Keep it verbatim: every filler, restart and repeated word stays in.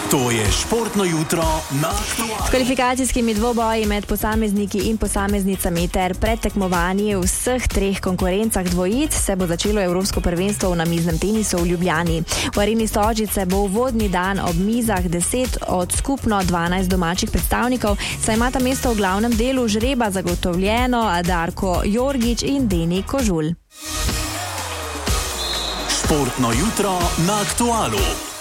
To je športno jutro na Aktualu. S kvalifikacijskimi dvoboji med posamezniki in posameznicami ter predtekmovanji v vseh treh konkurencah dvojic se bo začelo Evropsko prvenstvo v namiznem tenisu v Ljubljani. V Areni Stožice bo uvodni dan ob mizah deset od skupno dvanajst domačih predstavnikov, saj imata mesto v glavnem delu žreba zagotovljeno Darko Jorgič in Deni Kožul. Športno jutro na Aktualu.